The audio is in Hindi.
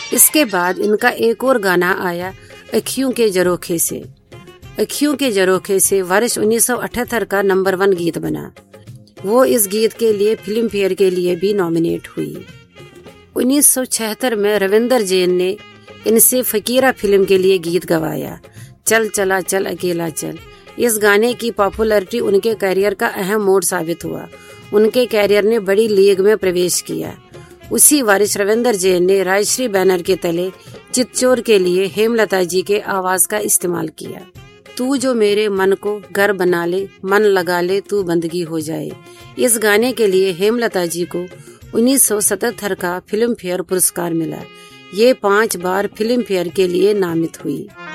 इसके बाद इनका एक और गाना आया अखियों के झरोखे से। अखियों के झरोखे से वर्ष 1978 का नंबर 1 गीत बना। वो इस गीत के लिए फिल्म फेयर के लिए भी नॉमिनेट हुई। 1976 में रविंदर जैन ने इनसे फकीरा फिल्म के लिए गीत गवाया, चल चला चल अकेला चल। इस गाने की पॉपुलैरिटी उनके करियर का अहम मोड़ साबित हुआ। उनके करियर ने बड़ी लीग में प्रवेश किया। उसी वर्ष रविंदर जैन ने राजश्री बैनर के तले चितचोर के लिए हेमलता जी के आवाज का इस्तेमाल किया। तू जो मेरे मन को घर बना ले, मन लगा ले, तू बंदगी हो जाए। इस गाने के लिए हेमलता जी को 1977 का फिल्म फेयर पुरस्कार मिला। ये 5 बार फिल्म फेयर के लिए नामित हुई।